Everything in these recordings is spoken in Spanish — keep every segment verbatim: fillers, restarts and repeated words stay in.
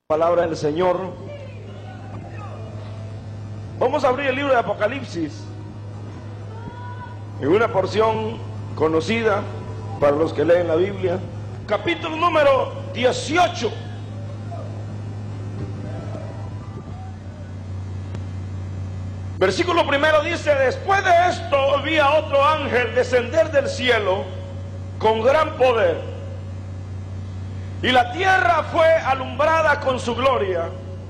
Palabra del Señor. Vamos a abrir el libro de Apocalipsis en una porción conocida para los que leen la Biblia, capítulo número dieciocho. Versículo primero dice: después de esto vi a otro ángel descender del cielo con gran poder, y la tierra fue alumbrada con su gloria,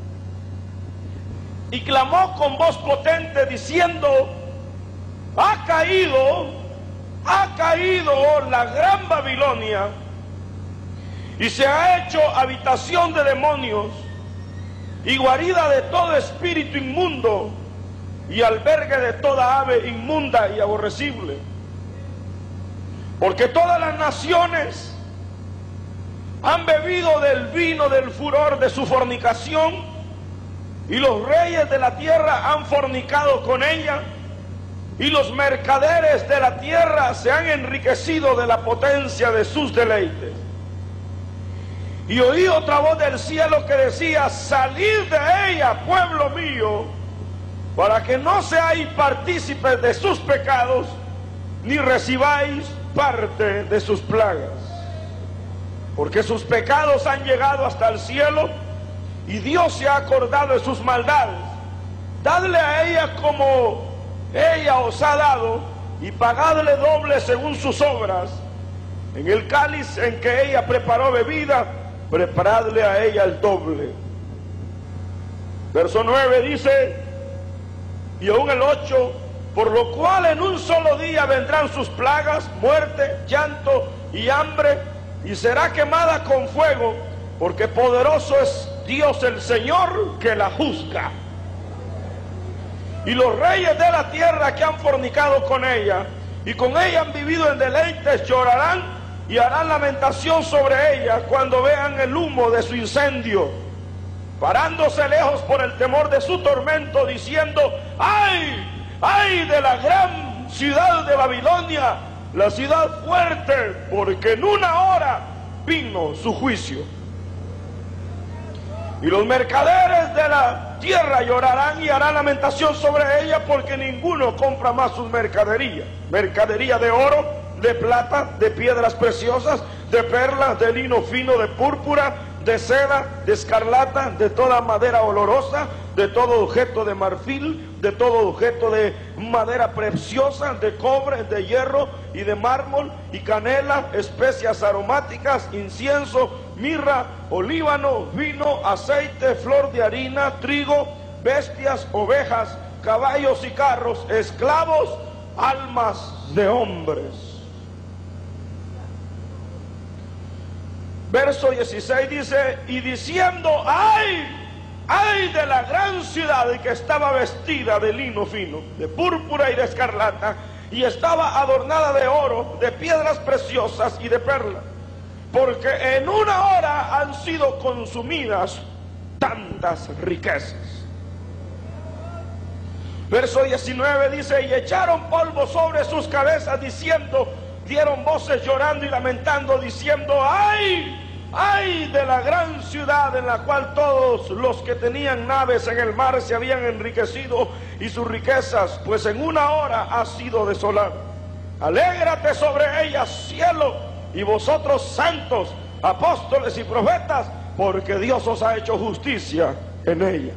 y clamó con voz potente diciendo: ha caído, ha caído la gran Babilonia, y se ha hecho habitación de demonios, y guarida de todo espíritu inmundo, y albergue de toda ave inmunda y aborrecible. Porque todas las naciones han bebido del vino del furor de su fornicación, y los reyes de la tierra han fornicado con ella, y los mercaderes de la tierra se han enriquecido de la potencia de sus deleites. Y oí otra voz del cielo que decía: salid de ella, pueblo mío, para que no seáis partícipes de sus pecados, ni recibáis parte de sus plagas. Porque sus pecados han llegado hasta el cielo, y Dios se ha acordado de sus maldades. Dadle a ella como ella os ha dado, y pagadle doble según sus obras. En el cáliz en que ella preparó bebida, preparadle a ella el doble. Verso nueve dice, y aún el ocho: por lo cual en un solo día vendrán sus plagas, muerte, llanto y hambre, y será quemada con fuego, porque poderoso es Dios el Señor que la juzga. Y los reyes de la tierra que han fornicado con ella, y con ella han vivido en deleites, llorarán y harán lamentación sobre ella cuando vean el humo de su incendio, parándose lejos por el temor de su tormento, diciendo: ¡ay! ¡ay de la gran ciudad de Babilonia, la ciudad fuerte, porque en una hora vino su juicio! Y los mercaderes de la tierra llorarán y harán lamentación sobre ella, porque ninguno compra más sus mercaderías, mercadería de oro, de plata, de piedras preciosas, de perlas, de lino fino, de púrpura, de seda, de escarlata, de toda madera olorosa, de todo objeto de marfil, de todo objeto de madera preciosa, de cobre, de hierro y de mármol, y canela, especias aromáticas, incienso, mirra, olíbano, vino, aceite, flor de harina, trigo, bestias, ovejas, caballos y carros, esclavos, almas de hombres. Verso dieciséis dice: y diciendo: ¡ay! ¡ay de la gran ciudad que estaba vestida de lino fino, de púrpura y de escarlata, y estaba adornada de oro, de piedras preciosas y de perlas! Porque en una hora han sido consumidas tantas riquezas. Verso diecinueve dice: y echaron polvo sobre sus cabezas, diciendo, dieron voces llorando y lamentando, diciendo: ¡ay! ¡ay de la gran ciudad en la cual todos los que tenían naves en el mar se habían enriquecido, y sus riquezas, pues en una hora ha sido desolada! Alégrate sobre ella, cielo, y vosotros santos, apóstoles y profetas, porque Dios os ha hecho justicia en ella.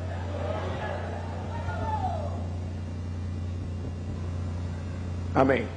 Amén.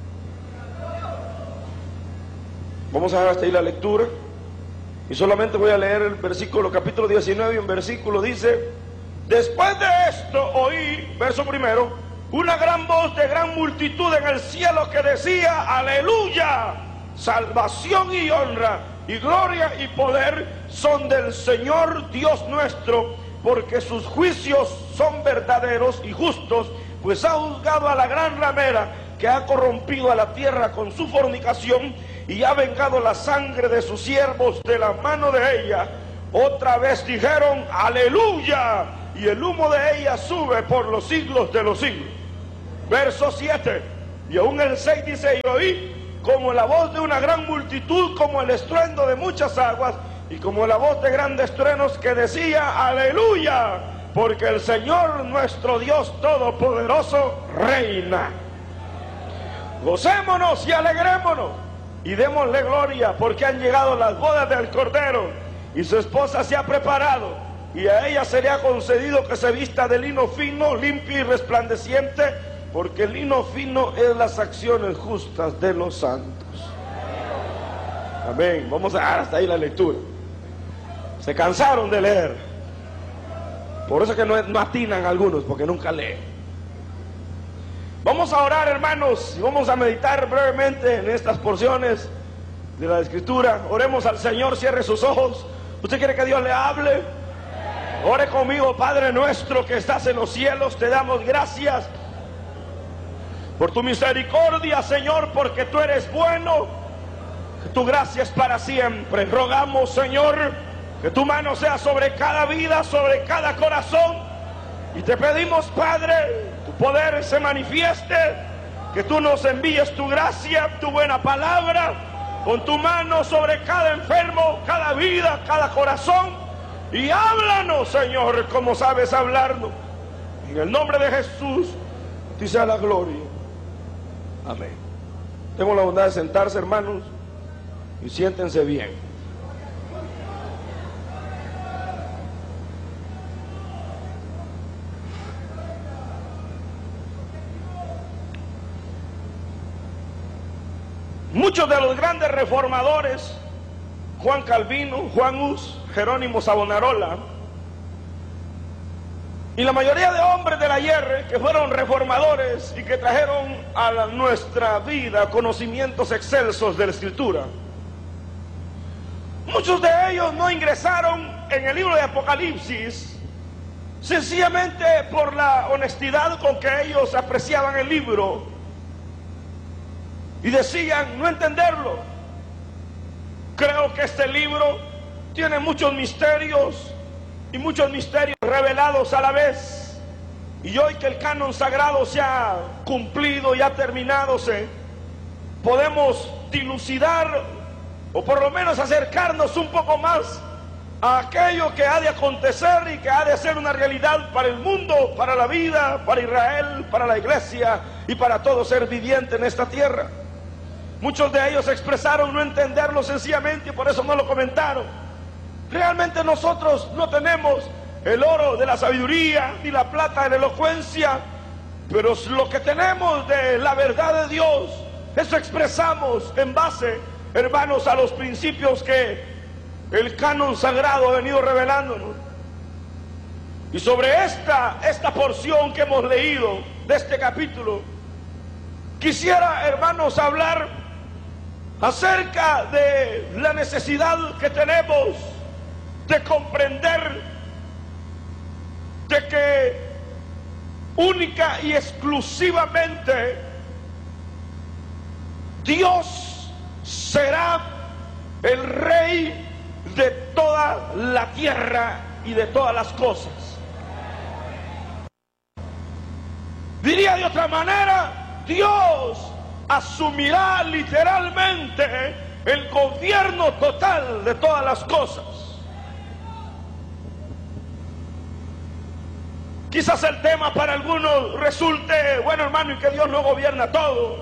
Vamos a dejar hasta ahí la lectura, y solamente voy a leer el versículo, capítulo diecinueve, y un versículo dice: después de esto oí, verso primero, una gran voz de gran multitud en el cielo que decía: aleluya, salvación y honra y gloria y poder son del Señor Dios nuestro, porque sus juicios son verdaderos y justos, pues ha juzgado a la gran ramera que ha corrompido a la tierra con su fornicación, y ha vengado la sangre de sus siervos de la mano de ella. Otra vez dijeron: aleluya, y el humo de ella sube por los siglos de los siglos. Verso siete, y aún el seis dice: y oí como la voz de una gran multitud, como el estruendo de muchas aguas, y como la voz de grandes truenos que decía: aleluya, porque el Señor nuestro Dios Todopoderoso reina. Gocémonos y alegrémonos y démosle gloria, porque han llegado las bodas del Cordero y su esposa se ha preparado, y a ella sería concedido que se vista de lino fino, limpio y resplandeciente, porque el lino fino es las acciones justas de los santos. Amén. Vamos a dar hasta ahí la lectura. Se cansaron de leer, por eso que no, no atinan algunos, porque nunca leen. Vamos a orar, hermanos, y vamos a meditar brevemente en estas porciones de la Escritura. Oremos al Señor, cierre sus ojos. ¿Usted quiere que Dios le hable? Ore conmigo. Padre nuestro que estás en los cielos, te damos gracias por tu misericordia, Señor, porque tú eres bueno, que tu gracia es para siempre. Rogamos, Señor, que tu mano sea sobre cada vida, sobre cada corazón, y te pedimos, Padre, tu poder se manifieste, que tú nos envíes tu gracia, tu buena palabra, con tu mano sobre cada enfermo, cada vida, cada corazón, y háblanos, Señor, como sabes hablarnos. En el nombre de Jesús, a ti sea la gloria. Amén. Tengo la bondad de sentarse, hermanos, y siéntense bien. Muchos de los grandes reformadores, Juan Calvino, Juan Hus, Jerónimo Savonarola, y la mayoría de hombres del ayer que fueron reformadores y que trajeron a la, nuestra vida conocimientos excelsos de la Escritura, muchos de ellos no ingresaron en el libro de Apocalipsis sencillamente por la honestidad con que ellos apreciaban el libro y decían no entenderlo. Creo que este libro tiene muchos misterios y muchos misterios revelados a la vez, y hoy que el canon sagrado se ha cumplido y ha terminado, se, podemos dilucidar o por lo menos acercarnos un poco más a aquello que ha de acontecer y que ha de ser una realidad para el mundo, para la vida, para Israel, para la iglesia y para todo ser viviente en esta tierra. Muchos de ellos expresaron no entenderlo sencillamente y por eso no lo comentaron. Realmente nosotros no tenemos el oro de la sabiduría ni la plata de la elocuencia, pero lo que tenemos de la verdad de Dios, eso expresamos en base, hermanos, a los principios que el canon sagrado ha venido revelándonos. Y sobre esta, esta porción que hemos leído de este capítulo, quisiera, hermanos, hablar acerca de la necesidad que tenemos de comprender de que única y exclusivamente Dios será el Rey de toda la tierra y de todas las cosas. Diría de otra manera, Dios asumirá literalmente el gobierno total de todas las cosas. Quizás el tema para algunos resulte, bueno, hermano, y que Dios no gobierna todo.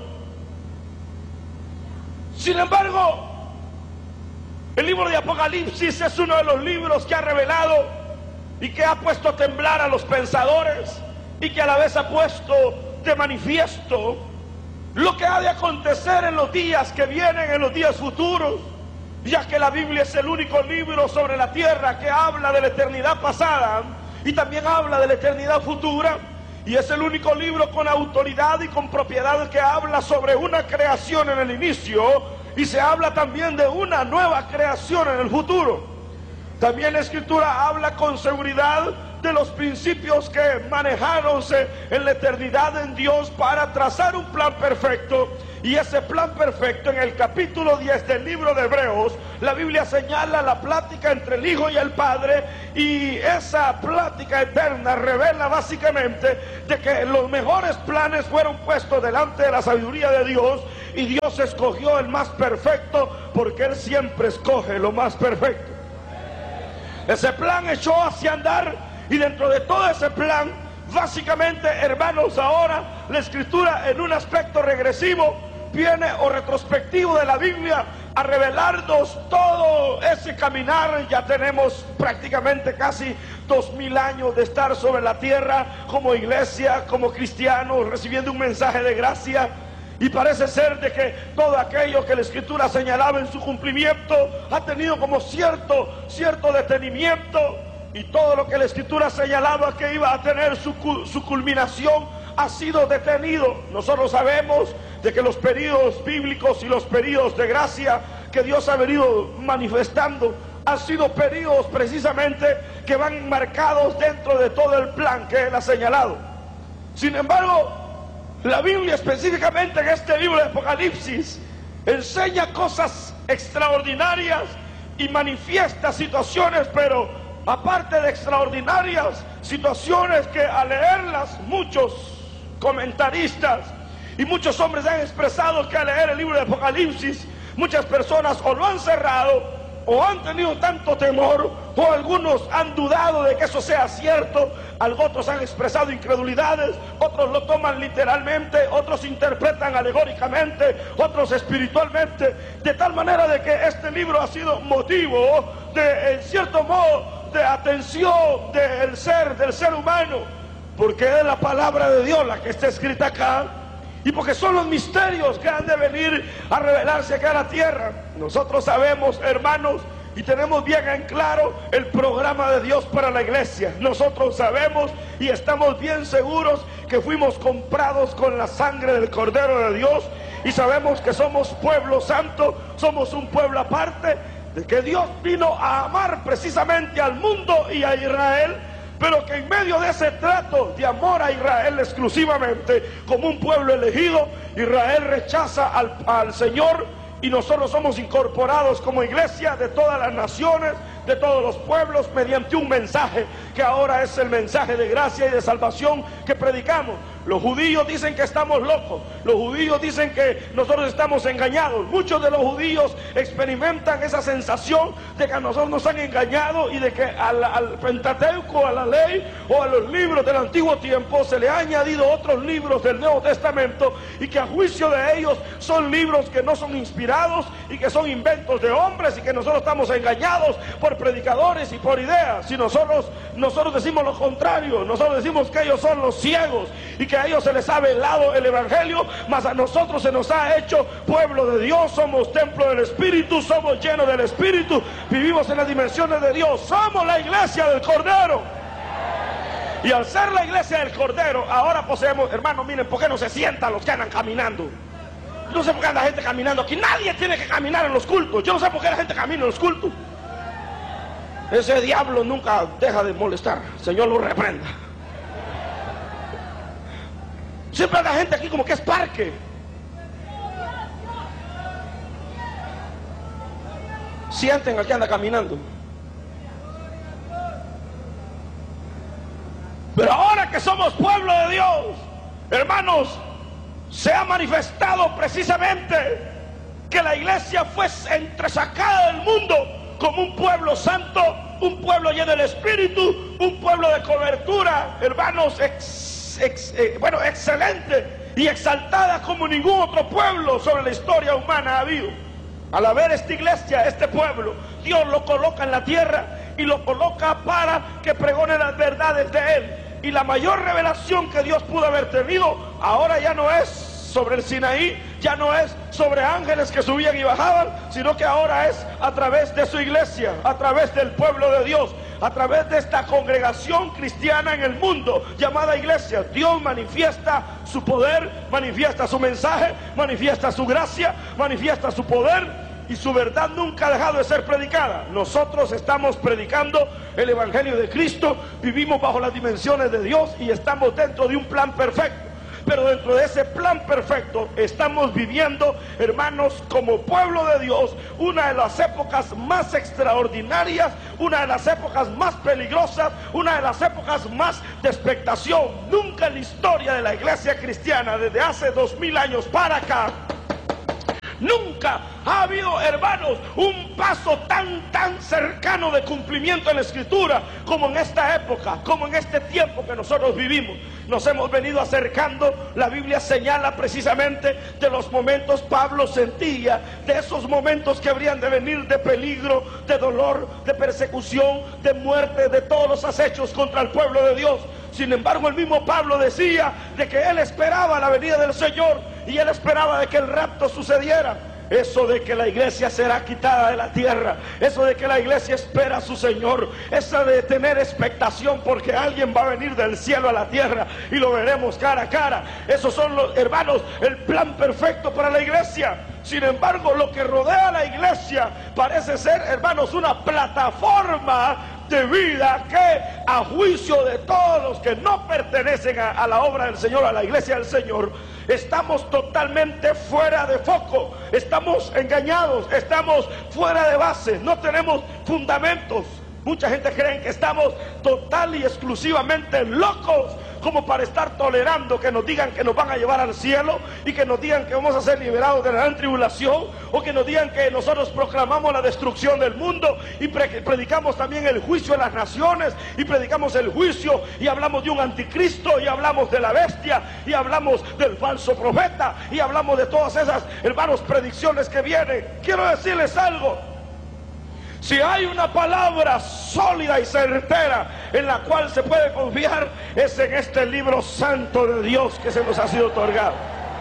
Sin embargo, el libro de Apocalipsis es uno de los libros que ha revelado y que ha puesto a temblar a los pensadores y que a la vez ha puesto de manifiesto lo que ha de acontecer en los días que vienen, en los días futuros, ya que la Biblia es el único libro sobre la tierra que habla de la eternidad pasada y también habla de la eternidad futura, y es el único libro con autoridad y con propiedad que habla sobre una creación en el inicio y se habla también de una nueva creación en el futuro. También la Escritura habla con seguridad de los principios que manejáronse en la eternidad en Dios para trazar un plan perfecto. Y ese plan perfecto, en el capítulo diez del libro de Hebreos, la Biblia señala la plática entre el Hijo y el Padre, y esa plática eterna revela básicamente de que los mejores planes fueron puestos delante de la sabiduría de Dios, y Dios escogió el más perfecto porque Él siempre escoge lo más perfecto. Ese plan echó hacia andar, y dentro de todo ese plan, básicamente, hermanos, ahora la Escritura en un aspecto regresivo viene, o retrospectivo de la Biblia, a revelarnos todo ese caminar. Ya tenemos prácticamente casi dos mil años de estar sobre la tierra como iglesia, como cristianos, recibiendo un mensaje de gracia. Y parece ser de que todo aquello que la Escritura señalaba en su cumplimiento ha tenido como cierto, cierto detenimiento. Y todo lo que la Escritura señalaba que iba a tener su, su culminación ha sido detenido. Nosotros sabemos de que los periodos bíblicos y los periodos de gracia que Dios ha venido manifestando han sido periodos precisamente que van marcados dentro de todo el plan que Él ha señalado. Sin embargo, la Biblia, específicamente en este libro de Apocalipsis, enseña cosas extraordinarias y manifiesta situaciones, pero aparte de extraordinarias, situaciones que al leerlas muchos comentaristas y muchos hombres han expresado que al leer el libro de Apocalipsis, muchas personas o lo han cerrado, o han tenido tanto temor, o algunos han dudado de que eso sea cierto. Otros han expresado incredulidades, otros lo toman literalmente, otros interpretan alegóricamente, otros espiritualmente, de tal manera de que este libro ha sido motivo de, en cierto modo, de atención del ser, del ser humano, porque es la palabra de Dios la que está escrita acá, y porque son los misterios que han de venir a revelarse acá en la tierra. Nosotros sabemos, hermanos, y tenemos bien en claro el programa de Dios para la iglesia. Nosotros sabemos y estamos bien seguros que fuimos comprados con la sangre del Cordero de Dios, y sabemos que somos pueblo santo, somos un pueblo aparte, de que Dios vino a amar precisamente al mundo y a Israel, pero que en medio de ese trato de amor a Israel exclusivamente como un pueblo elegido, Israel rechaza al, al Señor, y nosotros somos incorporados como iglesia de todas las naciones, de todos los pueblos, mediante un mensaje que ahora es el mensaje de gracia y de salvación que predicamos. Los judíos dicen que estamos locos, los judíos dicen que nosotros estamos engañados. Muchos de los judíos experimentan esa sensación de que a nosotros nos han engañado, y de que al, al Pentateuco, a la ley o a los libros del antiguo tiempo se le han añadido otros libros del Nuevo Testamento, y que a juicio de ellos son libros que no son inspirados y que son inventos de hombres, y que nosotros estamos engañados por predicadores y por ideas. Y nosotros, nosotros decimos lo contrario. Nosotros decimos que ellos son los ciegos y que a ellos se les ha velado el evangelio, mas a nosotros se nos ha hecho pueblo de Dios. Somos templo del Espíritu, somos llenos del Espíritu, vivimos en las dimensiones de Dios, somos la iglesia del Cordero. Y al ser la iglesia del Cordero, ahora poseemos, hermanos, miren, ¿por qué no se sientan los que andan caminando? No sé por qué anda gente caminando aquí. Nadie tiene que caminar en los cultos. Yo no sé por qué la gente camina en los cultos. Ese diablo nunca deja de molestar. Señor lo reprenda. Siempre anda gente aquí como que es parque. Sienten al que anda caminando. Pero ahora que somos pueblo de Dios, hermanos, se ha manifestado precisamente que la iglesia fue entresacada del mundo como un pueblo santo, un pueblo lleno del Espíritu, un pueblo de cobertura, hermanos, ex, ex, eh, bueno, excelente y exaltada como ningún otro pueblo sobre la historia humana ha habido. Al haber esta iglesia, este pueblo, Dios lo coloca en la tierra y lo coloca para que pregone las verdades de Él. Y la mayor revelación que Dios pudo haber tenido ahora ya no es sobre el Sinaí, ya no es sobre ángeles que subían y bajaban, sino que ahora es a través de su iglesia, a través del pueblo de Dios, a través de esta congregación cristiana en el mundo llamada iglesia. Dios manifiesta su poder, manifiesta su mensaje, manifiesta su gracia, manifiesta su poder, y su verdad nunca ha dejado de ser predicada. Nosotros estamos predicando el evangelio de Cristo, vivimos bajo las dimensiones de Dios y estamos dentro de un plan perfecto. Pero dentro de ese plan perfecto estamos viviendo, hermanos, como pueblo de Dios, una de las épocas más extraordinarias, una de las épocas más peligrosas, una de las épocas más de expectación. Nunca en la historia de la iglesia cristiana, desde hace dos mil años para acá, Nunca ha habido, hermanos, un paso tan, tan cercano de cumplimiento en la Escritura como en esta época, como en este tiempo que nosotros vivimos. Nos hemos venido acercando. La Biblia señala precisamente de los momentos, Pablo sentía de esos momentos que habrían de venir, de peligro, de dolor, de persecución, de muerte, de todos los acechos contra el pueblo de Dios. Sin embargo, el mismo Pablo decía de que él esperaba la venida del Señor, y él esperaba de que el rapto sucediera. Eso de que la iglesia será quitada de la tierra, eso de que la iglesia espera a su Señor, eso de tener expectación porque alguien va a venir del cielo a la tierra y lo veremos cara a cara. Esos son, los hermanos, el plan perfecto para la iglesia. Sin embargo, lo que rodea a la iglesia parece ser, hermanos, una plataforma de vida que, a juicio de todos los que no pertenecen a, a la obra del Señor, a la iglesia del Señor, estamos totalmente fuera de foco, estamos engañados, estamos fuera de base, no tenemos fundamentos. Mucha gente cree que estamos total y exclusivamente locos como para estar tolerando que nos digan que nos van a llevar al cielo, y que nos digan que vamos a ser liberados de la gran tribulación, o que nos digan que nosotros proclamamos la destrucción del mundo y pre predicamos también el juicio de las naciones, y predicamos el juicio y hablamos de un anticristo, y hablamos de la bestia, y hablamos del falso profeta, y hablamos de todas esas, hermanos, predicciones que vienen. Quiero decirles algo: si hay una palabra sólida y certera en la cual se puede confiar, es en este libro santo de Dios que se nos ha sido otorgado.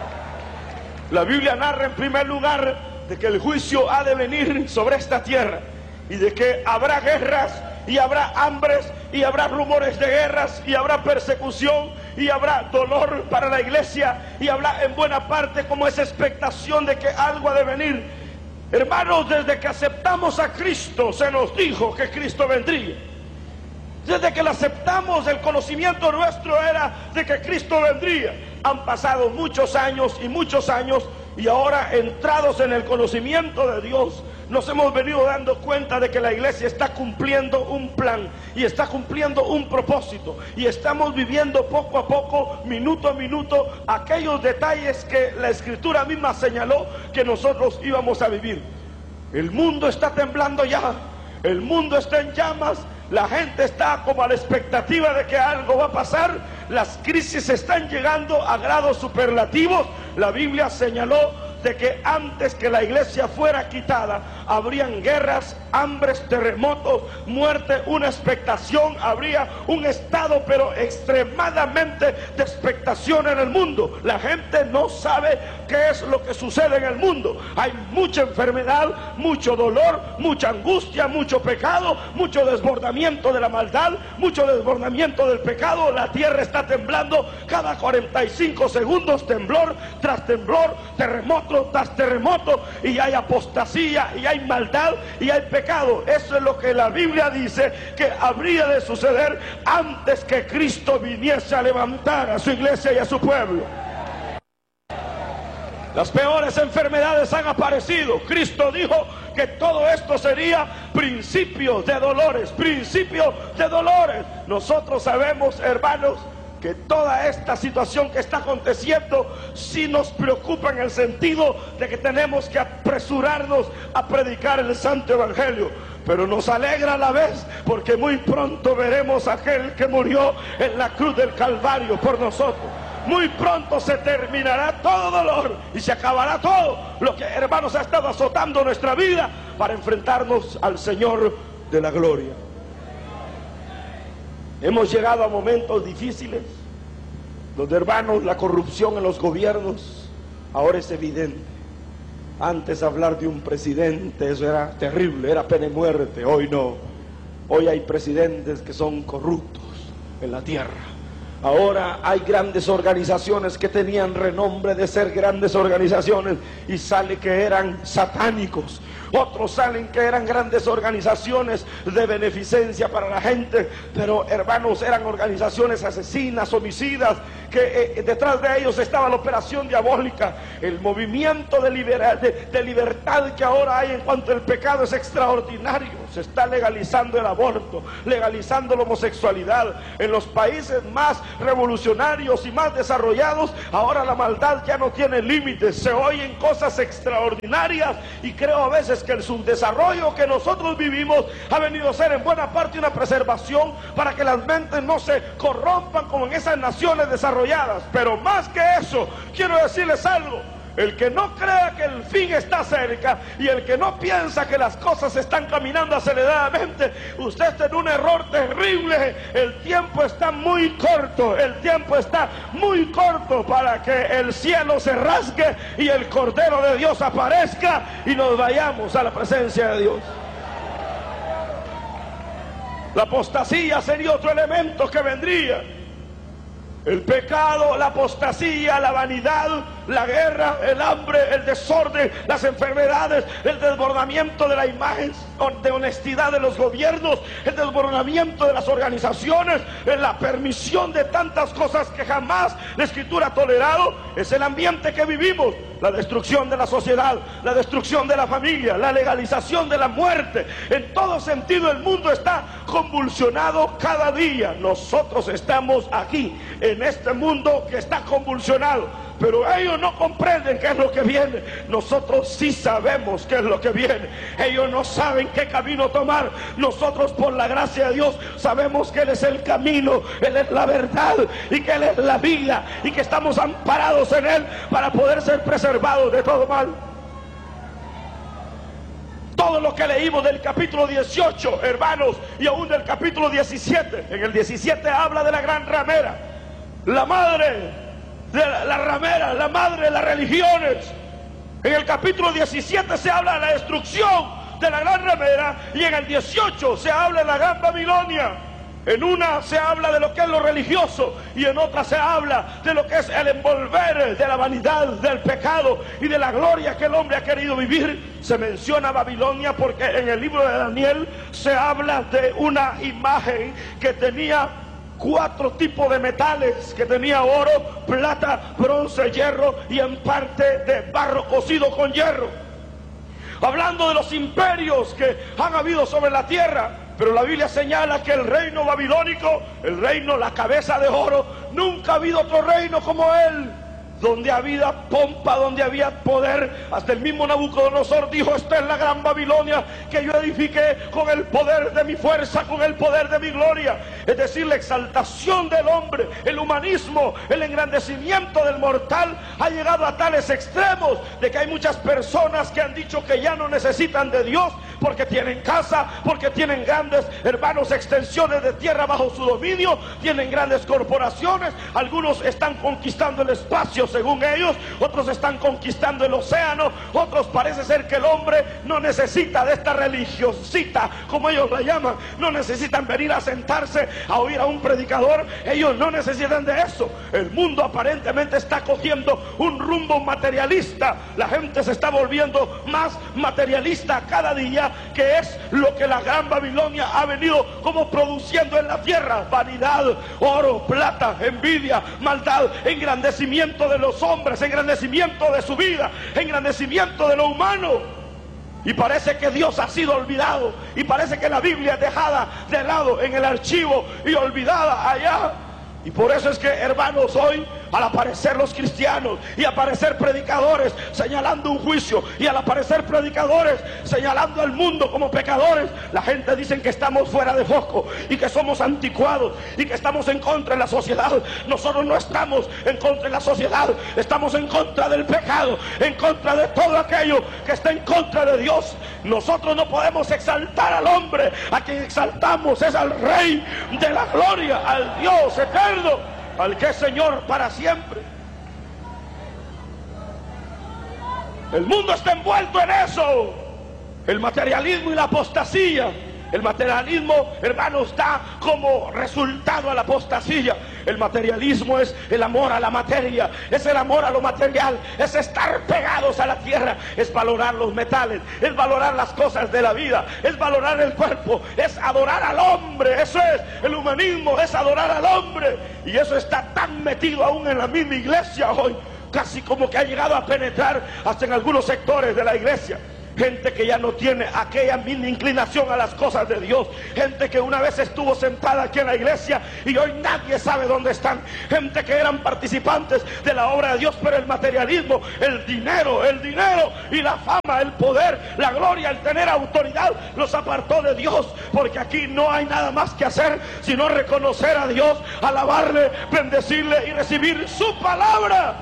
La Biblia narra en primer lugar de que el juicio ha de venir sobre esta tierra, y de que habrá guerras, y habrá hambres, y habrá rumores de guerras, y habrá persecución, y habrá dolor para la iglesia, y habrá en buena parte como esa expectación de que algo ha de venir. Hermanos, desde que aceptamos a Cristo se nos dijo que Cristo vendría. Desde que lo aceptamos, el conocimiento nuestro era de que Cristo vendría. Han pasado muchos años y muchos años, y ahora, entrados en el conocimiento de Dios, nos hemos venido dando cuenta de que la iglesia está cumpliendo un plan y está cumpliendo un propósito, y estamos viviendo poco a poco, minuto a minuto, aquellos detalles que la Escritura misma señaló que nosotros íbamos a vivir. El mundo está temblando ya, el mundo está en llamas, la gente está como a la expectativa de que algo va a pasar, las crisis están llegando a grados superlativos. La Biblia señaló de que antes que la iglesia fuera quitada, habrían guerras, hambres, terremotos, muerte, una expectación, habría un estado pero extremadamente de expectación en el mundo. La gente no sabe qué es lo que sucede en el mundo. Hay mucha enfermedad, mucho dolor, mucha angustia, mucho pecado, mucho desbordamiento de la maldad, mucho desbordamiento del pecado. La tierra está temblando cada cuarenta y cinco segundos, temblor tras temblor, terremoto tras terremoto, y hay apostasía, y hay maldad, y hay pecado. Eso es lo que la Biblia dice que habría de suceder antes que Cristo viniese a levantar a su iglesia y a su pueblo. Las peores enfermedades han aparecido. Cristo dijo que todo esto sería principio de dolores, principio de dolores. Nosotros sabemos, hermanos, que toda esta situación que está aconteciendo sí nos preocupa, en el sentido de que tenemos que apresurarnos a predicar el santo evangelio, pero nos alegra a la vez porque muy pronto veremos a aquel que murió en la cruz del Calvario por nosotros. Muy pronto se terminará todo dolor y se acabará todo lo que, hermanos, ha estado azotando nuestra vida para enfrentarnos al Señor de la gloria. Hemos llegado a momentos difíciles donde, hermanos, la corrupción en los gobiernos ahora es evidente. Antes hablar de un presidente, eso era terrible, era pena de muerte. Hoy no. Hoy hay presidentes que son corruptos en la tierra. Ahora hay grandes organizaciones que tenían renombre de ser grandes organizaciones y sale que eran satánicos. Otros salen que eran grandes organizaciones de beneficencia para la gente, pero, hermanos, eran organizaciones asesinas, homicidas, que eh, detrás de ellos estaba la operación diabólica. El movimiento de, libera, de, de libertad que ahora hay en cuanto al pecado es extraordinario. Se está legalizando el aborto, legalizando la homosexualidad. En los países más revolucionarios y más desarrollados, ahora la maldad ya no tiene límites. Se oyen cosas extraordinarias, y creo a veces que el subdesarrollo que nosotros vivimos ha venido a ser en buena parte una preservación para que las mentes no se corrompan como en esas naciones desarrolladas. Pero más que eso, quiero decirles algo: el que no crea que el fin está cerca, y el que no piensa que las cosas están caminando aceleradamente, usted está en un error terrible. El tiempo está muy corto, el tiempo está muy corto para que el cielo se rasgue y el Cordero de Dios aparezca y nos vayamos a la presencia de Dios. La apostasía sería otro elemento que vendría. El pecado, la apostasía, la vanidad, la guerra, el hambre, el desorden, las enfermedades, el desbordamiento de la imagen de honestidad de los gobiernos, el desbordamiento de las organizaciones, la permisión de tantas cosas que jamás la Escritura ha tolerado. Es el ambiente que vivimos. La destrucción de la sociedad, la destrucción de la familia, la legalización de la muerte. En todo sentido el mundo está convulsionado cada día. Nosotros estamos aquí en este mundo que está convulsionado, pero ellos no comprenden qué es lo que viene. Nosotros sí sabemos qué es lo que viene. Ellos no saben qué camino tomar. Nosotros, por la gracia de Dios, sabemos que Él es el camino, Él es la verdad, y que Él es la vida, y que estamos amparados en Él para poder ser preservados de todo mal. Todo lo que leímos del capítulo dieciocho, hermanos, y aún del capítulo diecisiete. En el diecisiete habla de la gran ramera, la madre de la, la ramera, la madre de las religiones. En el capítulo diecisiete se habla de la destrucción de la gran ramera, y en el dieciocho se habla de la gran Babilonia. En una se habla de lo que es lo religioso, y en otra se habla de lo que es el envolver de la vanidad, del pecado y de la gloria que el hombre ha querido vivir. Se menciona Babilonia porque en el libro de Daniel se habla de una imagen que tenía cuatro tipos de metales, que tenía oro, plata, bronce, hierro, y en parte de barro cocido con hierro. Hablando de los imperios que han habido sobre la tierra, pero la Biblia señala que el reino babilónico, el reino, la cabeza de oro, nunca ha habido otro reino como él, donde había pompa, donde había poder. Hasta el mismo Nabucodonosor dijo: esta es la gran Babilonia que yo edifiqué con el poder de mi fuerza, con el poder de mi gloria. Es decir, la exaltación del hombre, el humanismo, el engrandecimiento del mortal ha llegado a tales extremos de que hay muchas personas que han dicho que ya no necesitan de Dios, porque tienen casa, porque tienen grandes, hermanos, extensiones de tierra bajo su dominio, tienen grandes corporaciones. Algunos están conquistando el espacio según ellos, otros están conquistando el océano, otros parece ser que el hombre no necesita de esta religiosita, como ellos la llaman. No necesitan venir a sentarse a oír a un predicador, ellos no necesitan de eso. El mundo aparentemente está cogiendo un rumbo materialista, la gente se está volviendo más materialista cada día, que es lo que la gran Babilonia ha venido como produciendo en la tierra: vanidad, oro, plata, envidia, maldad, engrandecimiento de los hombres, engrandecimiento de su vida, engrandecimiento de lo humano. Y parece que Dios ha sido olvidado, y parece que la Biblia es dejada de lado en el archivo y olvidada allá. Y por eso es que, hermanos, hoy al aparecer los cristianos y aparecer predicadores señalando un juicio, y al aparecer predicadores señalando al mundo como pecadores, la gente dice que estamos fuera de foco y que somos anticuados y que estamos en contra de la sociedad. Nosotros no estamos en contra de la sociedad, estamos en contra del pecado, en contra de todo aquello que está en contra de Dios. Nosotros no podemos exaltar al hombre, a quien exaltamos es al Rey de la gloria, al Dios eterno, al que es Señor para siempre. El mundo está envuelto en eso, el materialismo y la apostasía. El materialismo, hermanos, da como resultado a la apostasía. El materialismo es el amor a la materia, es el amor a lo material, es estar pegados a la tierra, es valorar los metales, es valorar las cosas de la vida, es valorar el cuerpo, es adorar al hombre. Eso es el humanismo, es adorar al hombre. Y eso está tan metido aún en la misma iglesia hoy, casi como que ha llegado a penetrar hasta en algunos sectores de la iglesia. Gente que ya no tiene aquella misma inclinación a las cosas de Dios. Gente que una vez estuvo sentada aquí en la iglesia y hoy nadie sabe dónde están. Gente que eran participantes de la obra de Dios, pero el materialismo, el dinero, el dinero y la fama, el poder, la gloria, el tener autoridad los apartó de Dios. Porque aquí no hay nada más que hacer sino reconocer a Dios, alabarle, bendecirle y recibir su palabra.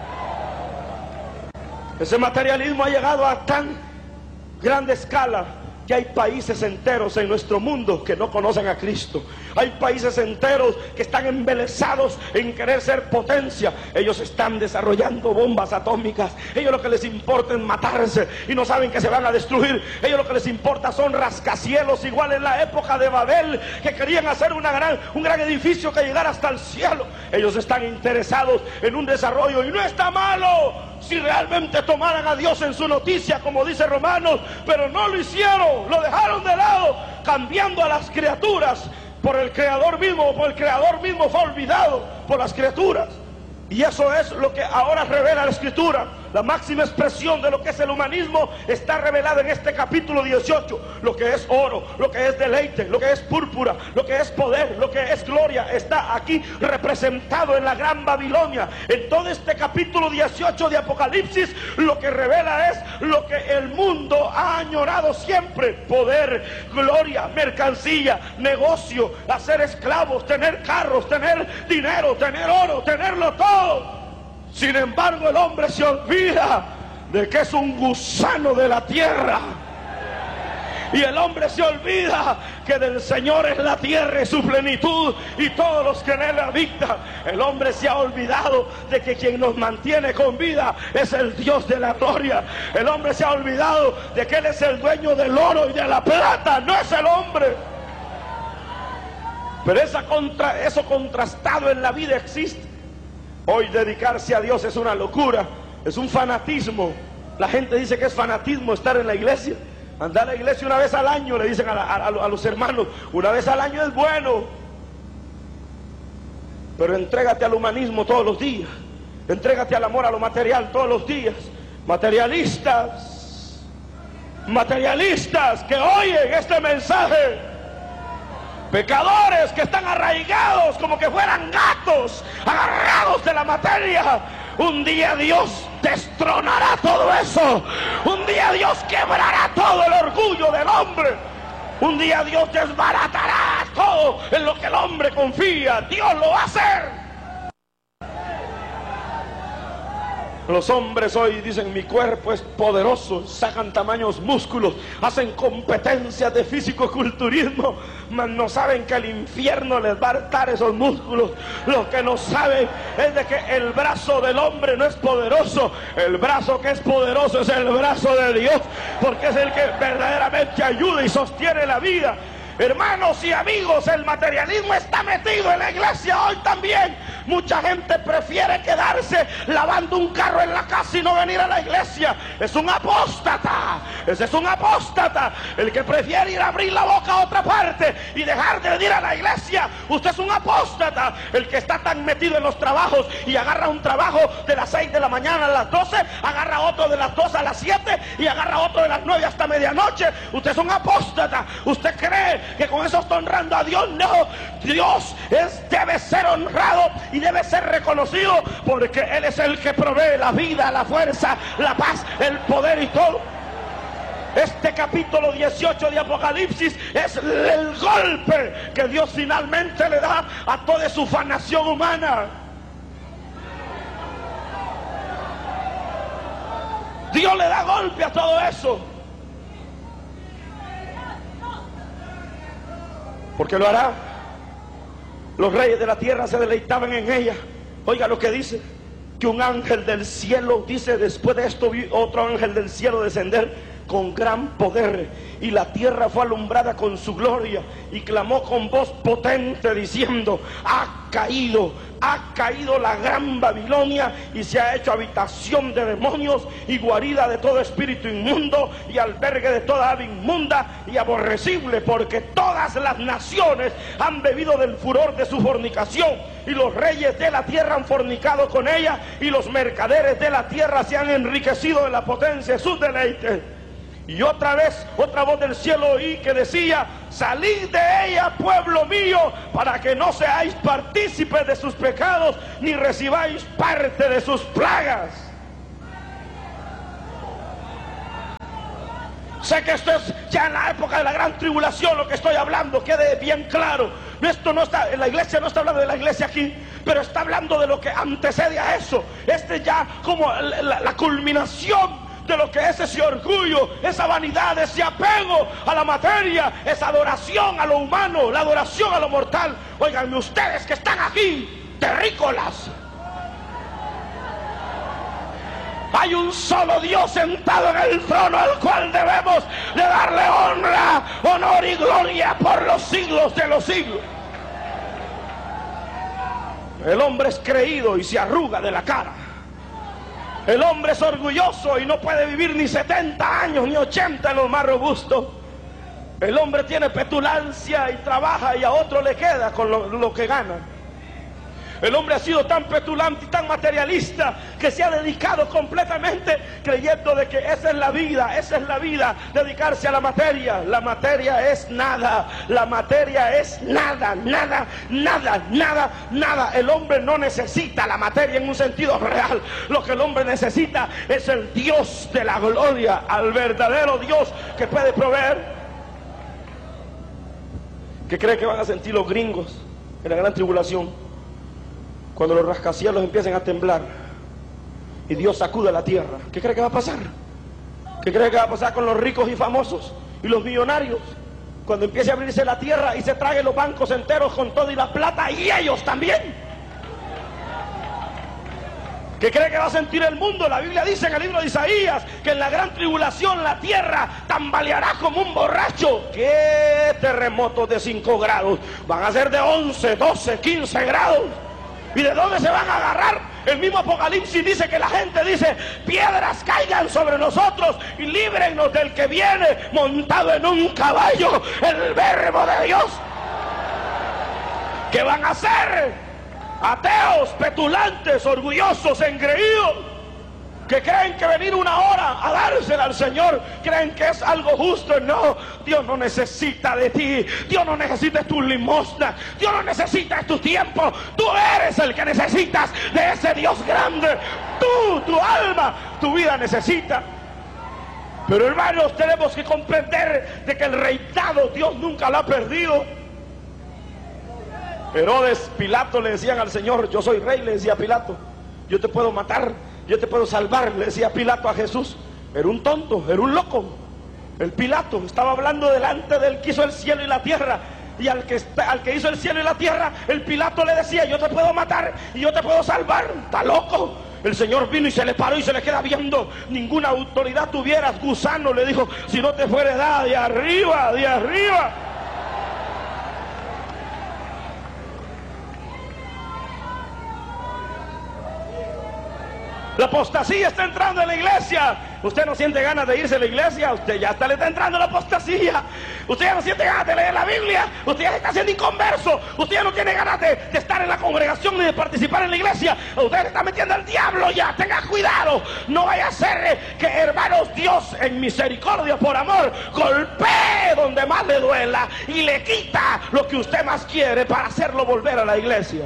Ese materialismo ha llegado a tan grande escala que hay países enteros en nuestro mundo que no conocen a Cristo. Hay países enteros que están embelesados en querer ser potencia. Ellos están desarrollando bombas atómicas. Ellos lo que les importa es matarse y no saben que se van a destruir. Ellos lo que les importa son rascacielos, igual en la época de Babel, que querían hacer una gran, un gran edificio que llegara hasta el cielo. Ellos están interesados en un desarrollo y no está malo si realmente tomaran a Dios en su noticia, como dice Romanos, pero no lo hicieron, lo dejaron de lado, cambiando a las criaturas por el Creador mismo, por el Creador mismo fue olvidado por las criaturas. Y eso es lo que ahora revela la Escritura. La máxima expresión de lo que es el humanismo está revelada en este capítulo dieciocho. Lo que es oro, lo que es deleite, lo que es púrpura, lo que es poder, lo que es gloria, está aquí representado en la Gran Babilonia. En todo este capítulo dieciocho de Apocalipsis, lo que revela es lo que el mundo ha añorado siempre: poder, gloria, mercancía, negocio, hacer esclavos, tener carros, tener dinero, tener oro, tenerlo todo. Sin embargo, el hombre se olvida de que es un gusano de la tierra. Y el hombre se olvida que del Señor es la tierra y su plenitud y todos los que en él habitan. El hombre se ha olvidado de que quien nos mantiene con vida es el Dios de la gloria. El hombre se ha olvidado de que Él es el dueño del oro y de la plata, no es el hombre. Pero esa contra, eso contrastado en la vida existe. Hoy dedicarse a Dios es una locura, es un fanatismo. La gente dice que es fanatismo estar en la iglesia. Andar a la iglesia una vez al año, le dicen a, la, a, a los hermanos, una vez al año es bueno. Pero entrégate al humanismo todos los días. Entrégate al amor a lo material todos los días. Materialistas, materialistas que oyen este mensaje. Pecadores que están arraigados como que fueran gatos, agarrados de la materia. Un día Dios destronará todo eso. Un día Dios quebrará todo el orgullo del hombre. Un día Dios desbaratará todo en lo que el hombre confía. Dios lo va a hacer. Los hombres hoy dicen: mi cuerpo es poderoso, sacan tamaños músculos, hacen competencias de físico-culturismo, mas no saben que el infierno les va a hartar esos músculos. Lo que no saben es de que el brazo del hombre no es poderoso. El brazo que es poderoso es el brazo de Dios, porque es el que verdaderamente ayuda y sostiene la vida. Hermanos y amigos, el materialismo está metido en la iglesia hoy también. Mucha gente prefiere quedarse lavando un carro en la casa y no venir a la iglesia. Es un apóstata. Ese es un apóstata. El que prefiere ir a abrir la boca a otra parte y dejar de venir a la iglesia, usted es un apóstata. El que está tan metido en los trabajos y agarra un trabajo de las seis de la mañana a las doce, agarra otro de las doce a las siete y agarra otro de las nueve hasta medianoche. Usted es un apóstata. Usted cree que con eso está honrando a Dios. No, Dios es, debe ser honrado y debe ser reconocido, porque Él es el que provee la vida, la fuerza, la paz, el poder y todo. Este capítulo dieciocho de Apocalipsis es el golpe que Dios finalmente le da a toda su fanación humana. Dios le da golpe a todo eso. Porque lo hará. Los reyes de la tierra se deleitaban en ella. Oiga lo que dice: que un ángel del cielo, dice, después de esto vi otro ángel del cielo descender con gran poder, y la tierra fue alumbrada con su gloria, y clamó con voz potente diciendo: ha caído, ha caído la gran Babilonia, y se ha hecho habitación de demonios y guarida de todo espíritu inmundo y albergue de toda ave inmunda y aborrecible, porque todas las naciones han bebido del furor de su fornicación, y los reyes de la tierra han fornicado con ella, y los mercaderes de la tierra se han enriquecido de la potencia de sus deleites. Y otra vez, otra voz del cielo oí que decía: salid de ella, pueblo mío, para que no seáis partícipes de sus pecados, ni recibáis parte de sus plagas. Sé que esto es ya en la época de la gran tribulación lo que estoy hablando, quede bien claro. Esto no está, la iglesia no está hablando de la iglesia aquí, pero está hablando de lo que antecede a eso. Este ya como la, la, la culminación de lo que es ese orgullo, esa vanidad, ese apego a la materia, esa adoración a lo humano, la adoración a lo mortal. Óiganme ustedes que están aquí, terrícolas. Hay un solo Dios sentado en el trono, al cual debemos de darle honra, honor y gloria por los siglos de los siglos. El hombre es creído y se arruga de la cara. El hombre es orgulloso y no puede vivir ni setenta años ni ochenta en lo más robusto. El hombre tiene petulancia y trabaja, y a otro le queda con lo, lo que gana. El hombre ha sido tan petulante y tan materialista que se ha dedicado completamente creyendo de que esa es la vida, esa es la vida, dedicarse a la materia. La materia es nada, la materia es nada, nada, nada, nada, nada. El hombre no necesita la materia en un sentido real. Lo que el hombre necesita es el Dios de la gloria, al verdadero Dios que puede proveer. ¿Qué cree que van a sentir los gringos en la gran tribulación? Cuando los rascacielos empiecen a temblar y Dios sacuda la tierra. ¿Qué cree que va a pasar? ¿Qué cree que va a pasar con los ricos y famosos y los millonarios? Cuando empiece a abrirse la tierra y se traguen los bancos enteros con todo y la plata, y ellos también. ¿Qué cree que va a sentir el mundo? La Biblia dice en el libro de Isaías que en la gran tribulación la tierra tambaleará como un borracho. ¿Qué terremotos de cinco grados? Van a ser de once, doce, quince grados. ¿Y de dónde se van a agarrar? El mismo Apocalipsis dice que la gente dice: piedras caigan sobre nosotros y líbrennos del que viene montado en un caballo, el verbo de Dios. ¿Qué van a hacer? Ateos, petulantes, orgullosos, engreídos, que creen que venir una hora a dársela al Señor, creen que es algo justo. No, Dios no necesita de ti. Dios no necesita tus limosnas. Dios no necesita tu tiempo. Tú eres el que necesitas de ese Dios grande. Tú, tu alma, tu vida necesita. Pero hermanos, tenemos que comprender de que el reinado Dios nunca lo ha perdido. Herodes, Pilato le decían al Señor: yo soy rey, le decía Pilato. Yo te puedo matar, yo te puedo salvar, le decía Pilato a Jesús. Era un tonto, era un loco. El Pilato estaba hablando delante del que hizo el cielo y la tierra. Y al que, está, al que hizo el cielo y la tierra, el Pilato le decía: yo te puedo matar y yo te puedo salvar. Está loco. El Señor vino y se le paró y se le queda viendo. Ninguna autoridad tuvieras, gusano, le dijo, si no te fuere dada de arriba, de arriba. La apostasía está entrando en la iglesia. Usted no siente ganas de irse a la iglesia, usted ya está, le está entrando la apostasía. Usted ya no siente ganas de leer la Biblia, usted ya se está haciendo inconverso. Usted ya no tiene ganas de, de estar en la congregación ni de participar en la iglesia. Usted se está metiendo al diablo ya. Tenga cuidado, no vaya a ser que, hermanos, Dios en misericordia, por amor, golpee donde más le duela y le quita lo que usted más quiere para hacerlo volver a la iglesia.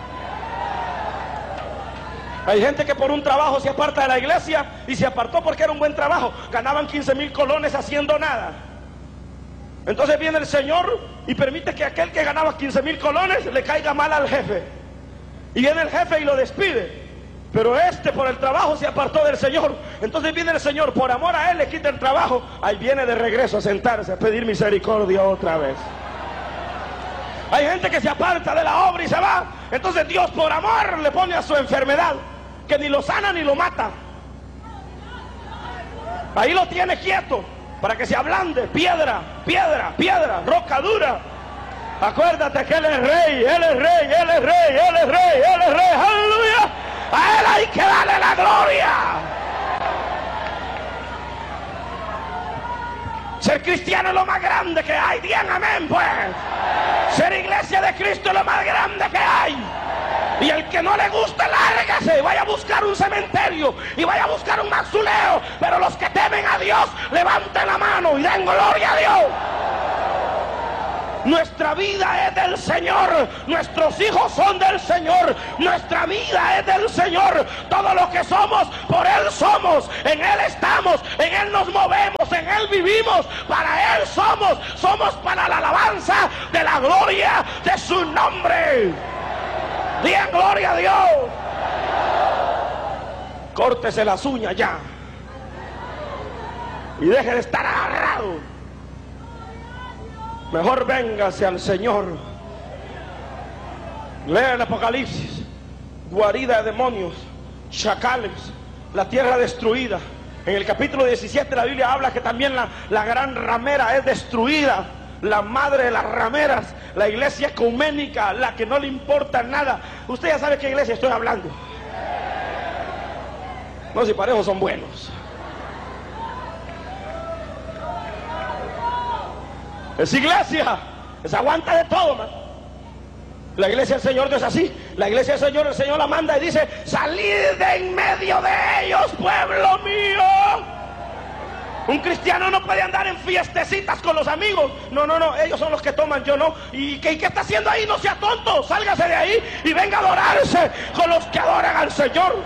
Hay gente que por un trabajo se aparta de la iglesia, y se apartó porque era un buen trabajo. Ganaban quince mil colones haciendo nada. Entonces viene el Señor y permite que aquel que ganaba quince mil colones le caiga mal al jefe. Y viene el jefe y lo despide. Pero este por el trabajo se apartó del Señor. Entonces viene el Señor, por amor a él le quita el trabajo. Ahí viene de regreso a sentarse a pedir misericordia otra vez. Hay gente que se aparta de la obra y se va. Entonces Dios por amor le pone a su enfermedad, que ni lo sana ni lo mata. Ahí lo tiene quieto. para que se ablande. Piedra, piedra, piedra, roca dura. Acuérdate que Él es rey, Él es rey, Él es rey, Él es rey, Él es rey. Aleluya. A Él hay que darle la gloria. Ser cristiano es lo más grande que hay. Bien, amén, pues. Ser iglesia de Cristo es lo más grande que hay. Y el que no le guste, lárgase y vaya a buscar un cementerio y vaya a buscar un mausoleo. Pero los que temen a Dios, levanten la mano y den gloria a Dios. Nuestra vida es del Señor, nuestros hijos son del Señor, nuestra vida es del Señor. Todo lo que somos, por Él somos, en Él estamos, en Él nos movemos, en Él vivimos, para Él somos, somos para la alabanza de la gloria de su nombre. Digan gloria a Dios. Córtese las uñas ya y deje de estar agarrado. Mejor véngase al Señor. Lea el Apocalipsis. Guarida de demonios, chacales, la tierra destruida. En el capítulo diecisiete la Biblia habla que también la, la gran ramera es destruida. La madre de las rameras, la iglesia ecuménica, la que no le importa nada. Usted ya sabe qué iglesia estoy hablando. No, si parejos son buenos. Es iglesia, es aguanta de todo, man. La iglesia del Señor no es así. La iglesia del Señor, el Señor la manda y dice: salid de en medio de ellos, pueblo mío. Un cristiano no puede andar en fiestecitas con los amigos. No, no, no, ellos son los que toman, yo no. ¿Y qué, qué está haciendo ahí? No sea tonto, sálgase de ahí y venga a adorarse con los que adoran al Señor.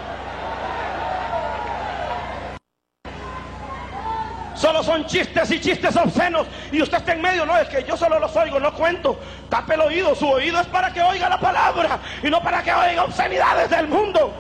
Solo son chistes y chistes obscenos. Y usted está en medio. No, es que yo solo los oigo, no cuento. Tape el oído. Su oído es para que oiga la palabra y no para que oiga obscenidades del mundo.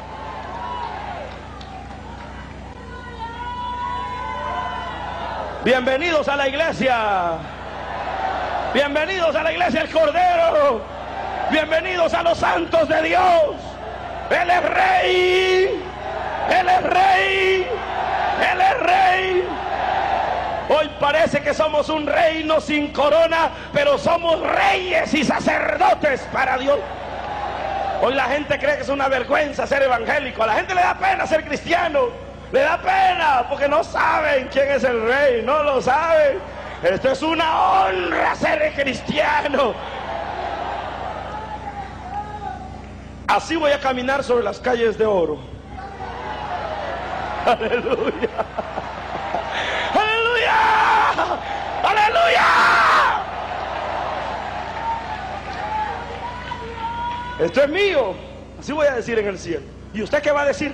Bienvenidos a la iglesia. Bienvenidos a la iglesia del Cordero. Bienvenidos a los santos de Dios. Él es rey. Él es rey. Él es rey. Hoy parece que somos un reino sin corona, pero somos reyes y sacerdotes para Dios. Hoy la gente cree que es una vergüenza ser evangélico. A la gente le da pena ser cristiano. Le da pena porque no saben quién es el rey. No lo saben. Esto es una honra ser cristiano. Así voy a caminar sobre las calles de oro. Aleluya. Aleluya. Aleluya. Esto es mío. Así voy a decir en el cielo. ¿Y usted qué va a decir?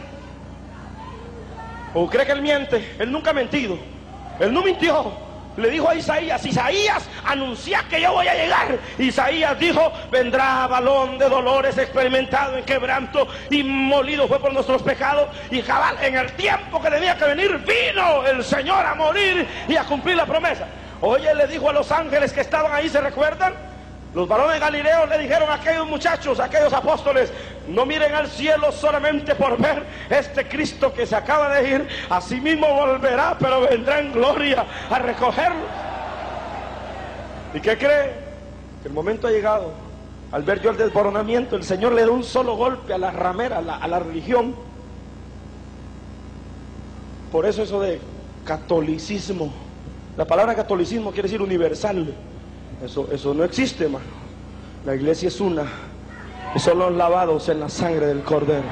¿O cree que él miente? Él nunca ha mentido. Él no mintió. Le dijo a Isaías: Isaías, anuncia que yo voy a llegar. Isaías dijo: vendrá varón de dolores, experimentado en quebranto, y molido fue por nuestros pecados. Y cabal, en el tiempo que tenía que venir, vino el Señor a morir y a cumplir la promesa. Oye, le dijo a los ángeles que estaban ahí, ¿se recuerdan? Los varones galileos le dijeron a aquellos muchachos, a aquellos apóstoles: no miren al cielo solamente por ver este Cristo que se acaba de ir, así mismo volverá, pero vendrá en gloria a recogerlos. ¿Y qué cree? Que el momento ha llegado. Al ver yo el desboronamiento, el Señor le da un solo golpe a la ramera, a la, a la religión. Por eso eso de catolicismo, la palabra catolicismo quiere decir universal. Eso, eso no existe, hermano. La iglesia es una, y son los lavados en la sangre del Cordero.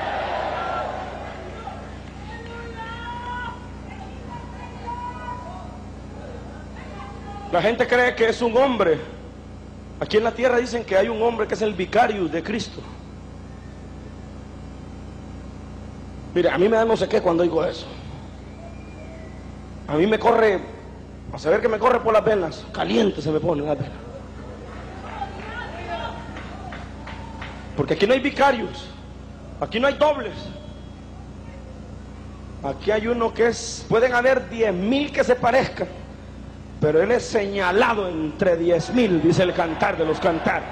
La gente cree que es un hombre. Aquí en la tierra dicen que hay un hombre que es el vicarius de Cristo. Mire, a mí me da no sé qué cuando oigo eso. A mí me corre, a saber que me corre por las venas, caliente se me pone la vena. Porque aquí no hay vicarios, aquí no hay dobles. Aquí hay uno que es, pueden haber diez mil que se parezcan, pero él es señalado entre diez mil, dice el cantar de los cantares.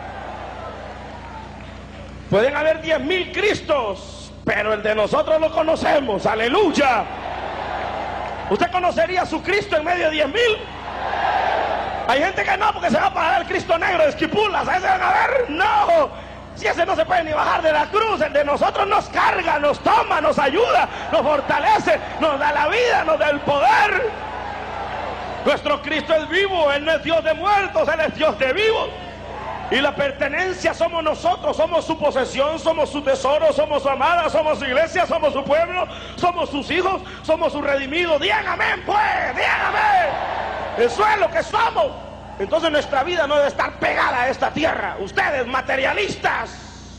Pueden haber diez mil Cristos, pero el de nosotros lo conocemos, aleluya. ¿Usted conocería a su Cristo en medio de diez mil? Hay gente que no, porque se va a parar el Cristo negro de Esquipulas. ¿A ese van a ver? No. Si ese no se puede ni bajar de la cruz, el de nosotros nos carga, nos toma, nos ayuda, nos fortalece, nos da la vida, nos da el poder. Nuestro Cristo es vivo, Él no es Dios de muertos, Él es Dios de vivos. Y la pertenencia somos nosotros, somos su posesión, somos su tesoro, somos su amada, somos su iglesia, somos su pueblo, somos sus hijos, somos sus redimidos. Digan amén, pues, digan amén. Eso es lo que somos. Entonces nuestra vida no debe estar pegada a esta tierra. Ustedes, materialistas,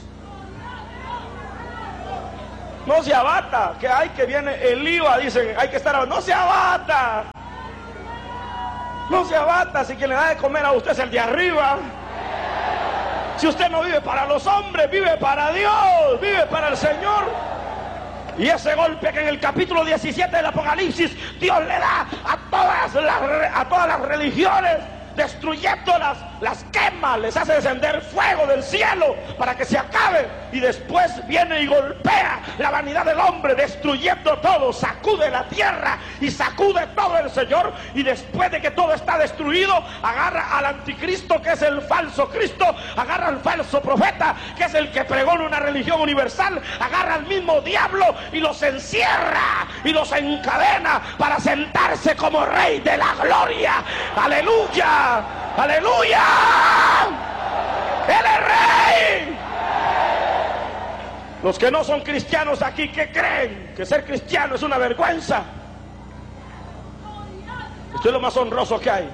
no se abata, que hay que viene el I V A, dicen, hay que estar, no se abata. No se abata, si quien le da de comer a usted es el de arriba. Si usted no vive para los hombres, vive para Dios, vive para el Señor. Y ese golpe que en el capítulo diecisiete del Apocalipsis Dios le da a todas las, a todas las religiones, destruyéndolas, las quema, les hace descender fuego del cielo para que se acabe, y después viene y golpea la vanidad del hombre, destruyendo todo, sacude la tierra y sacude todo el Señor, y después de que todo está destruido, agarra al anticristo, que es el falso Cristo, agarra al falso profeta, que es el que pregona una religión universal, agarra al mismo diablo y los encierra y los encadena para sentarse como rey de la gloria. ¡Aleluya! ¡Aleluya! ¡Él es rey! Los que no son cristianos aquí, ¿qué creen? Que ser cristiano es una vergüenza. Esto es lo más honroso que hay.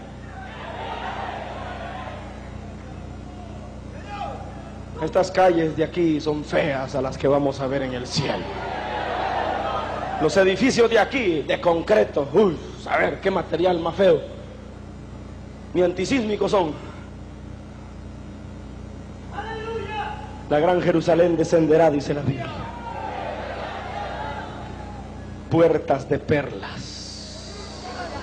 Estas calles de aquí son feas a las que vamos a ver en el cielo. Los edificios de aquí, de concreto, uy, a ver qué material más feo, ni antisísmicos son. La gran Jerusalén descenderá, dice la Biblia. Puertas de perlas.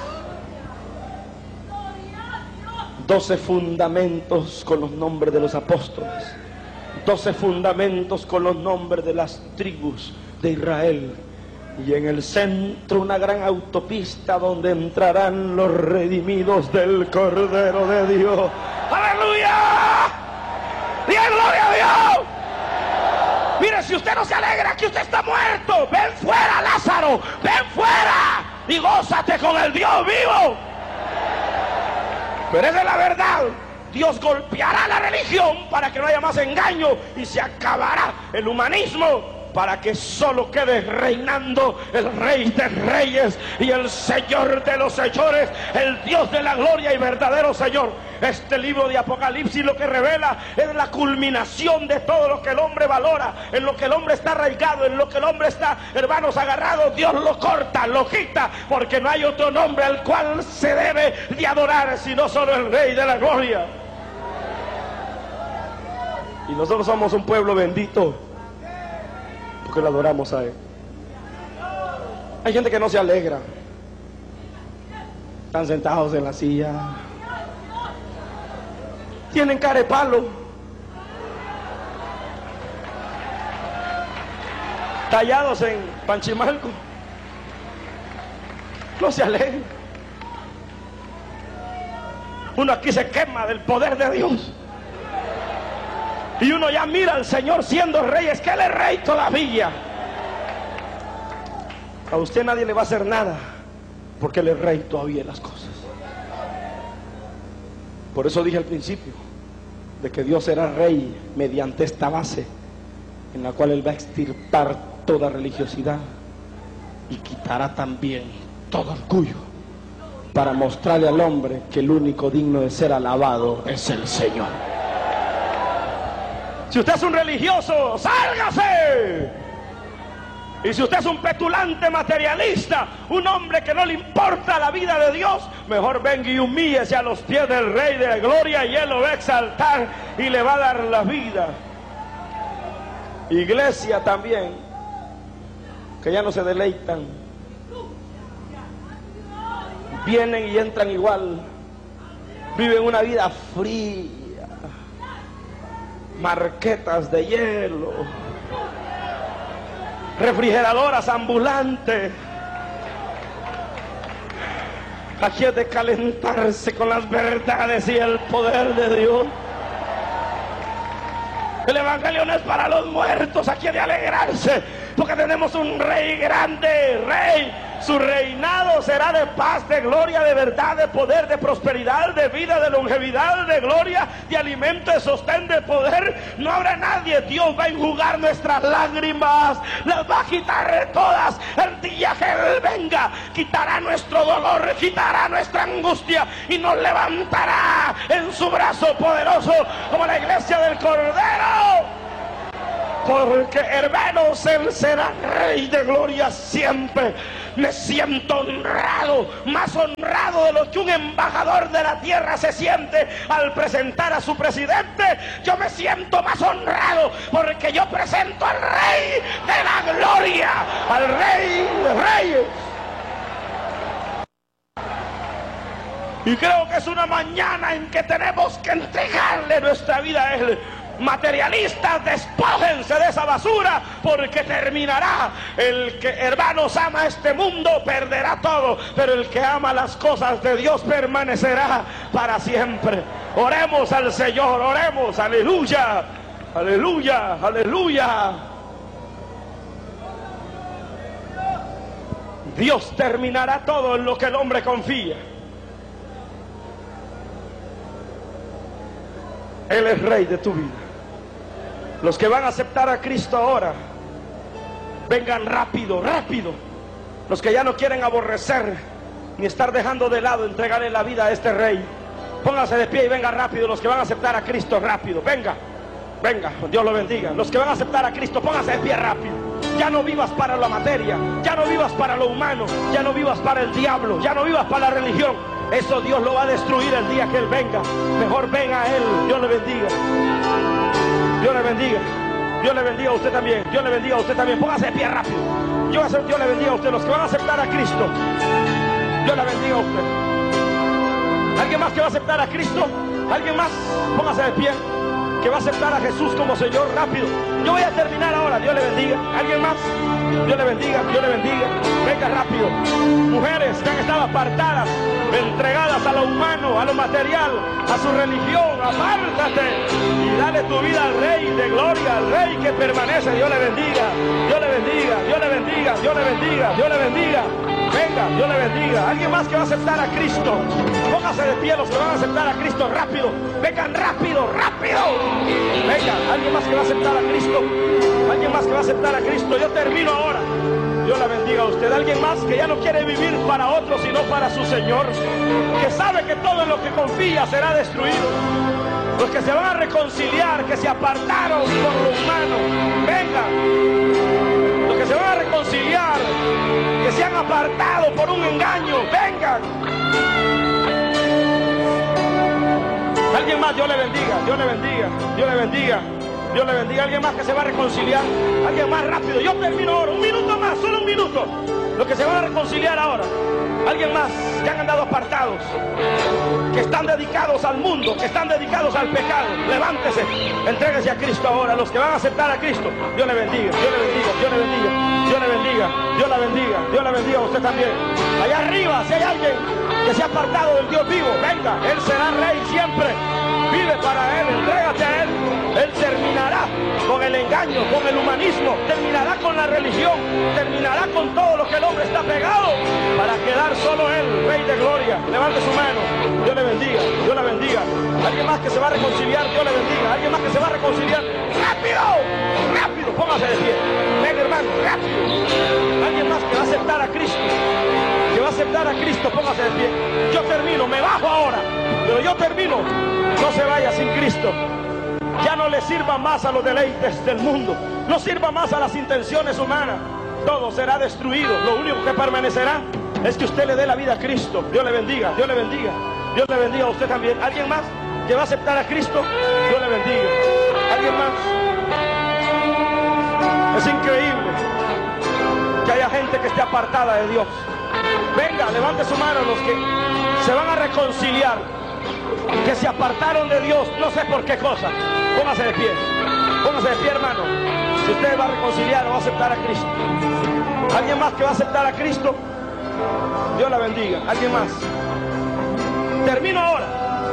Doce fundamentos con los nombres de los apóstoles. Doce fundamentos con los nombres de las tribus de Israel. Y en el centro una gran autopista donde entrarán los redimidos del Cordero de Dios. ¡Aleluya! ¡Diga gloria a Dios! Mire, si usted no se alegra que usted está muerto, ven fuera, Lázaro, ven fuera y gózate con el Dios vivo. Pero esa es la verdad. Dios golpeará la religión para que no haya más engaño y se acabará el humanismo, para que solo quede reinando el Rey de Reyes y el Señor de los Señores, el Dios de la gloria y verdadero Señor. Este libro de Apocalipsis lo que revela es la culminación de todo lo que el hombre valora, en lo que el hombre está arraigado, en lo que el hombre está, hermanos, agarrado. Dios lo corta, lo quita, porque no hay otro nombre al cual se debe de adorar sino solo el Rey de la gloria. Y nosotros somos un pueblo bendito que lo adoramos a Él. Hay gente que no se alegra, están sentados en la silla, tienen cara de palo, tallados en Panchimalco, no se alegran. Uno aquí se quema del poder de Dios. Y uno ya mira al Señor siendo rey, es que Él es rey todavía. A usted nadie le va a hacer nada, porque Él es rey todavía en las cosas. Por eso dije al principio, de que Dios será rey mediante esta base, en la cual Él va a extirpar toda religiosidad y quitará también todo orgullo, para mostrarle al hombre que el único digno de ser alabado es el Señor. Si usted es un religioso, sálgase. Y si usted es un petulante materialista, un hombre que no le importa la vida de Dios, mejor venga y humíllese a los pies del Rey de la Gloria y Él lo va a exaltar y le va a dar la vida. Iglesia también, que ya no se deleitan, vienen y entran igual, viven una vida fría, marquetas de hielo, refrigeradoras ambulantes, Aquí es de calentarse con las verdades y el poder de Dios. El evangelio no es para los muertos, aquí es de alegrarse, porque tenemos un rey grande, rey. Su reinado será de paz, de gloria, de verdad, de poder, de prosperidad, de vida, de longevidad, de gloria, de alimento, de sostén, de poder. No habrá nadie. Dios va a enjugar nuestras lágrimas, las va a quitar todas. El día que Él venga, quitará nuestro dolor, quitará nuestra angustia y nos levantará en su brazo poderoso como la iglesia del Cordero. Porque, hermanos, Él será Rey de gloria siempre. Me siento honrado, más honrado de lo que un embajador de la tierra se siente al presentar a su presidente. Yo me siento más honrado porque yo presento al Rey de la gloria, al Rey de reyes. Y creo que es una mañana en que tenemos que entregarle nuestra vida a Él. Materialistas, despójense de esa basura, porque terminará. El que, hermanos, ama este mundo perderá todo, pero el que ama las cosas de Dios permanecerá para siempre. Oremos al Señor, oremos, aleluya, aleluya, aleluya. Dios terminará todo en lo que el hombre confía. Él es Rey de tu vida. Los que van a aceptar a Cristo ahora, vengan rápido, rápido. Los que ya no quieren aborrecer ni estar dejando de lado, entregarle la vida a este Rey, pónganse de pie y vengan rápido. Los que van a aceptar a Cristo, rápido, venga, venga, Dios lo bendiga. Los que van a aceptar a Cristo, pónganse de pie rápido. Ya no vivas para la materia, ya no vivas para lo humano, ya no vivas para el diablo, ya no vivas para la religión. Eso Dios lo va a destruir el día que Él venga. Mejor venga a Él. Dios le bendiga. Dios le bendiga. Dios le bendiga a usted también. Dios le bendiga a usted también. Póngase de pie rápido. Dios le bendiga a usted. Los que van a aceptar a Cristo, Dios le bendiga a usted. ¿Alguien más que va a aceptar a Cristo? ¿Alguien más? Póngase de pie. Que va a aceptar a Jesús como Señor, rápido. Yo voy a terminar ahora. Dios le bendiga. ¿Alguien más? Dios le bendiga, Dios le bendiga. Venga rápido. Mujeres que han estado apartadas, entregadas a lo humano, a lo material, a su religión, apártate y dale tu vida al Rey de gloria, al Rey que permanece. Dios le bendiga, Dios le bendiga, Dios le bendiga, Dios le bendiga, Dios le bendiga. Venga, Dios le bendiga. ¿Alguien más que va a aceptar a Cristo? Póngase de pie los que van a aceptar a Cristo, rápido. Vengan rápido, rápido. Venga, alguien más que va a aceptar a Cristo. Alguien más que va a aceptar a Cristo. Yo termino ahora. Dios la bendiga a usted. Alguien más que ya no quiere vivir para otro, sino para su Señor, que sabe que todo en lo que confía será destruido. Los que se van a reconciliar, que se apartaron por lo humano, vengan. Los que se van a reconciliar, que se han apartado por un engaño, vengan. Alguien más, Dios le bendiga, Dios le bendiga, Dios le bendiga, Dios le bendiga. Alguien más que se va a reconciliar, alguien más rápido. Yo termino ahora, un minuto más, solo un minuto. Los que se van a reconciliar ahora, alguien más que han andado apartados, que están dedicados al mundo, que están dedicados al pecado, levántese, entréguese a Cristo ahora. Los que van a aceptar a Cristo, Dios le bendiga, Dios le bendiga, Dios le bendiga, Dios le bendiga, Dios la bendiga, Dios la bendiga a usted también. Allá arriba, si hay alguien que se ha apartado del Dios vivo, venga, Él será Rey siempre. Vive para Él, entrégate a Él. Él terminará con el engaño, con el humanismo, terminará con la religión, terminará con todo lo que el hombre está pegado, para quedar solo Él, Rey de gloria. Levante su mano. Dios le bendiga, Dios la bendiga. Alguien más que se va a reconciliar, Dios le bendiga. Alguien más que se va a reconciliar, rápido, rápido, póngase de pie. Ven, hermano, rápido. Alguien más que va a aceptar a Cristo, que va a aceptar a Cristo, póngase de pie. Yo termino, me bajo ahora, pero yo termino. No se vaya sin Cristo. Ya no le sirva más a los deleites del mundo, no sirva más a las intenciones humanas. Todo será destruido. Lo único que permanecerá es que usted le dé la vida a Cristo. Dios le bendiga, Dios le bendiga, Dios le bendiga a usted también. ¿Alguien más que va a aceptar a Cristo? Dios le bendiga. ¿Alguien más? Es increíble que haya gente que esté apartada de Dios. Venga, levante su mano los que se van a reconciliar, que se apartaron de Dios, no sé por qué cosa. Póngase de pie, póngase de pie, hermano. Si usted va a reconciliar o va a aceptar a Cristo. ¿Alguien más que va a aceptar a Cristo? Dios la bendiga. ¿Alguien más? Termino ahora.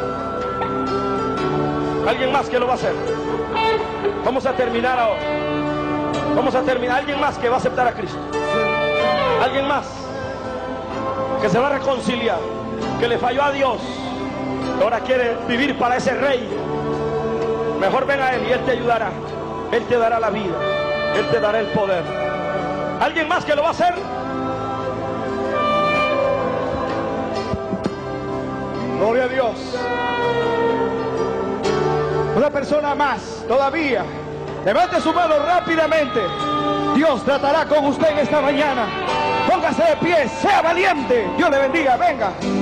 Alguien más que lo va a hacer. Vamos a terminar ahora. Vamos a terminar. Alguien más que va a aceptar a Cristo. Alguien más que se va a reconciliar, que le falló a Dios, que ahora quiere vivir para ese rey. Mejor ven a Él y Él te ayudará. Él te dará la vida. Él te dará el poder. ¿Alguien más que lo va a hacer? Gloria a Dios. Una persona más todavía. Levante su mano rápidamente. Dios tratará con usted en esta mañana. Póngase de pie, sea valiente. Dios le bendiga, venga.